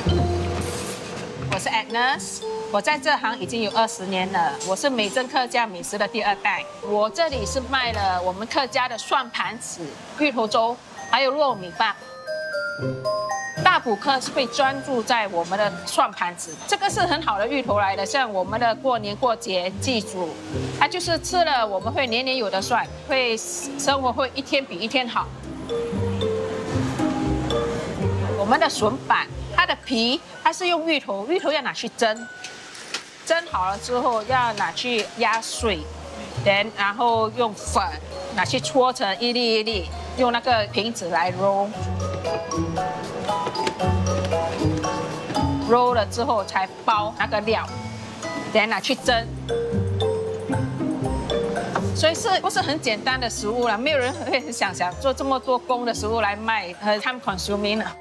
我是 Agnes， 我在这行已经有20年了。我是美珍客家美食的第2代。我这里是卖了我们客家的蒜盘子、芋头粥，还有糯米饭。大补客是会专注在我们的蒜盘子，这个是很好的芋头来的，像我们的过年过节祭祖，它就是吃了我们会年年有的蒜，会生活会一天比一天好。我们的笋板，它的皮它是用芋头要拿去蒸，蒸好了之后要拿去压碎，然后用粉拿去搓成一粒一粒，用那个瓶子来揉。揉了之后才包那个料，再拿去蒸。所以不是很简单的食物了？没有人会很想做这么多工的食物来卖，很 time consuming 了。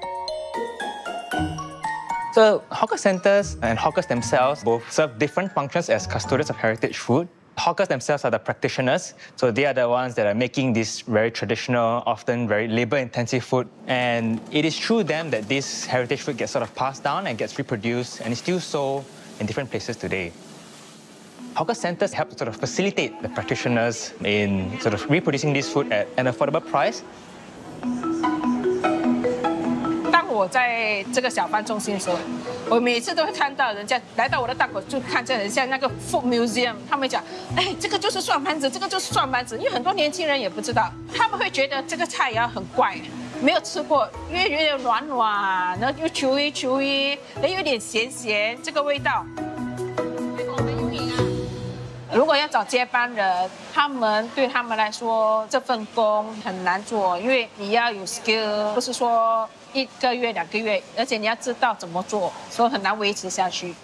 So hawker centers and hawkers themselves both serve different functions as custodians of heritage food. Hawkers themselves are the practitioners, so they are the ones that are making this very traditional, often very labor-intensive food. And it is through them that this heritage food gets sort of passed down and gets reproduced and is still sold in different places today. Hawker centers help to sort of facilitate the practitioners in sort of reproducing this food at an affordable price. 当我在这个小贩中心的时候，我每次都会看到人家来到我的档口，就看见很像那个 food museum， 他们讲，哎，这个就是蒜盘子，这个就是蒜盘子，因为很多年轻人也不知道，他们会觉得这个菜肴很怪，没有吃过，因为有点软软，然后又chewy，又有点咸，这个味道。如果要找接班人，对他们来说这份工很难做，因为你要有 skill， 不是说1个月、2个月，而且你要知道怎么做，所以很难维持下去。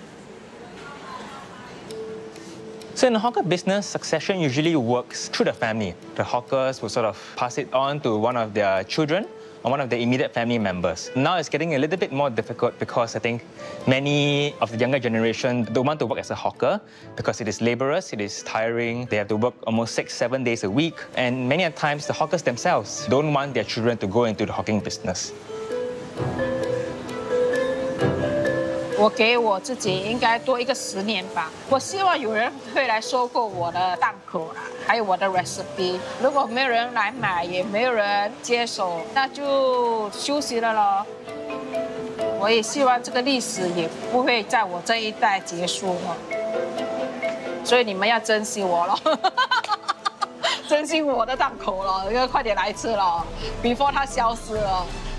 So in the hawker business, succession usually works through the family. The hawkers will sort of pass it on to one of their children or one of their immediate family members. Now it's getting a little bit more difficult because I think many of the younger generation don't want to work as a hawker because it is laborious, it is tiring. They have to work almost 6-7 days a week. And many times the hawkers themselves don't want their children to go into the hawking business. 我给我自己应该多一个10年吧。我希望有人会来收购我的档口啦，还有我的 recipe。如果没有人来买，也没有人接手，那就休息了咯。我也希望这个历史也不会在我这一代结束了，所以你们要珍惜我咯。珍惜我的档口了，要快点来吃了，before 它消失了。